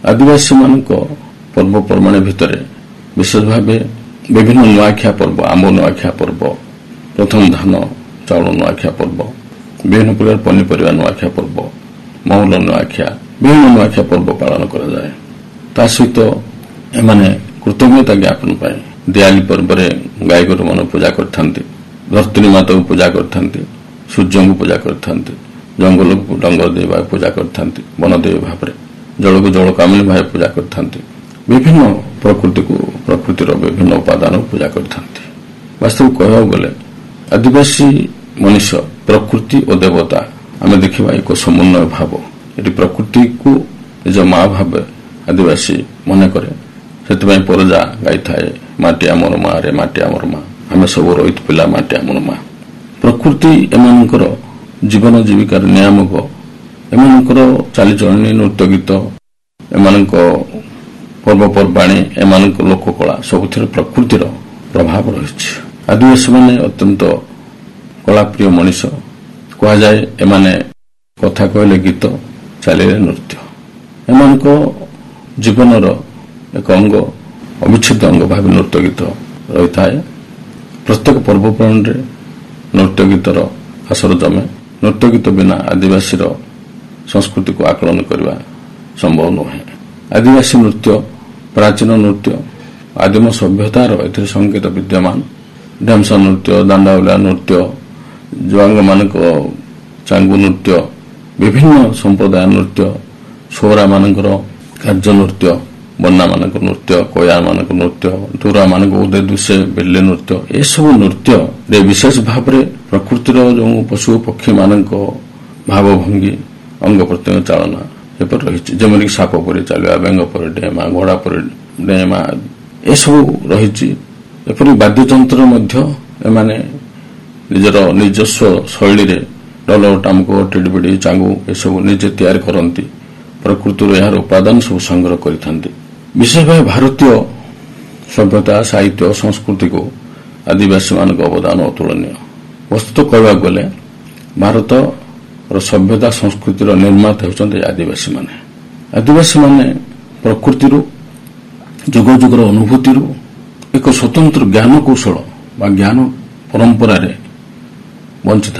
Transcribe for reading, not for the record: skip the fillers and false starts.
आदिवासी मानक पर्वपर्वाणी भितर विशेष भाव विभिन्न नुआखिया पर्व आंब नुआखिया पर्व प्रथम धान चाउल नुआखिया पर्व विभिन्न प्रकार पनीपरिया नुआखिया पर्व मौल नुआखिया विभिन्न नुआखिया पर्व पालन करा जाए। ता सहित एमाने कृतज्ञता ज्ञापन पाए दिवाली पर्व गाय गोरु मन पूजा करथांती धरती माता को पूजा करथांती सूर्य को पूजा करथांती जंगल को डंगर देवा पूजा करथांती वनदेवी भाव जल को जल कामिनी भाव पूजा करथांती विभिन्न प्रकृतिर विभिन्न उपादान पूजा करथांती। वास्तव कहवा गले आदिवासी मनुष्य प्रकृति और देवता आम देखा एक समन्वय भाव ये प्रकृति को निज माँ भाव आदिवासी मन करे से परजा गाई थाए माटी आमर माँ रे माटी आमर माँ आम सब रही पिला माटी आमर माँ प्रकृति एमानकर जीवन जीविकार नियामक एमानकर चालीचलनी नृत्य गीत एमानक पर्वपर्वाणी एमानक लोककला सबुथिर प्रकृतिर प्रभाव रही। आदिवासी माने अत्यंत कलाप्रिय मनीष कह जाए एमाने कथा कहले गीत चलिए नृत्य एमानक जीवनर एक अंग अविच्छेद अंग भाव नृत्य गीत रही थाए। प्रत्येक पर्वपर्वाणी नृत्य गीतर आसर जमे नृत्य गीत बिना आदिवासी संस्कृति को आकलन करने संभव नुहे। आदिवासी नृत्य प्राचीन नृत्य आदिम सभ्यतार ए संकेत विद्यमान ढेमसा नृत्य दांडावलिया नृत्य जुआंग मानक चांगु नृत्य विभिन्न संप्रदाय नृत्य सोरा मानकर कार्य नृत्य बन्ना मानक नृत्य कोया मानक नृत्य तुरा मानक उदय दृश्य बेले नृत्य ए सब नृत्य रे विशेष भाव प्रकृतिर जो पशु पक्षी मानक भावभंगी अंग प्रत्यंग चालना एपर रही जमिक साप पर चलवा बेंग पर डेमा घोड़ा पर डेमा ए सब रही एपरी वाद्ययंत्र एमाने निजर निजस्व शैली डल टामको टिड़बिड़ी चांगू ए सब निजे तैयार करती प्रकृति यार उपादान सब संग्रह करते। विशेष भाव भारतीय सभ्यता साहित्य संस्कृति को आदिवासी मान अवदान अतुलनीय। वस्तुतः कहवा गले भारत सभ्यता संस्कृतिर निर्माता होती आदिवासी माने। आदिवासी माने प्रकृति जुग जुगर अनुभूति एक स्वतंत्र ज्ञान कौशल ज्ञान परंपरा वंचित